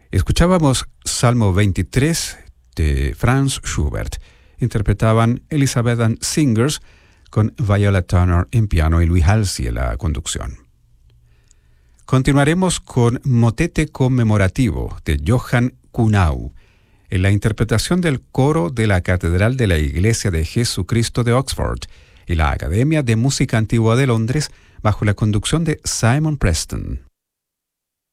Escuchábamos Salmo 23 de Franz Schubert. Interpretaban Elizabeth and Singers con Viola Turner en piano y Luis Halsey en la conducción. Continuaremos con Motete conmemorativo de Johann Kuhnau, en la interpretación del coro de la Catedral de la Iglesia de Jesucristo de Oxford y la Academia de Música Antigua de Londres bajo la conducción de Simon Preston.